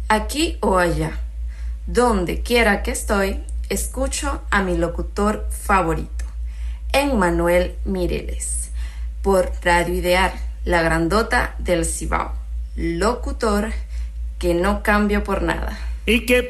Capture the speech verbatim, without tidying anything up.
Aquí o allá, donde quiera que estoy, escucho a mi locutor favorito, Emmanuel Mireles, por Radio Ideal, la grandota del Cibao. Locutor que no cambio por nada. Y que